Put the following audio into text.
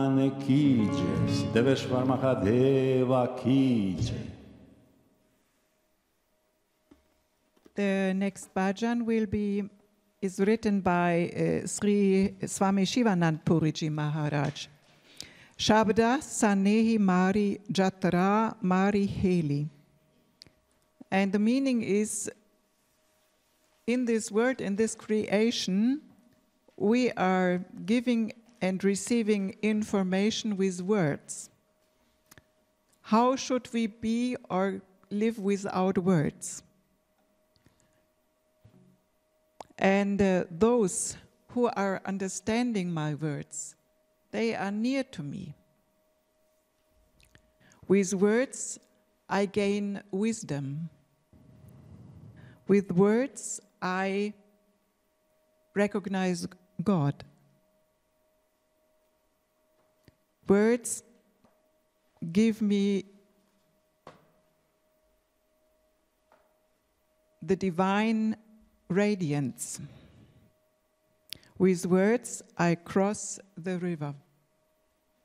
की जय, सिद्धेश्वर महादेव की जय. The next bhajan is written by Sri Swami Shivanand Puriji Maharaj. Shabda Sanehi Mari Jatra Mari Heli. And the meaning is, in this world, in this creation, we are giving and receiving information with words. How should we be or live without words? And those who are understanding my words, they are near to me. With words, I gain wisdom. With words, I recognize God. Words give me the divine radiance. With words, I cross the river.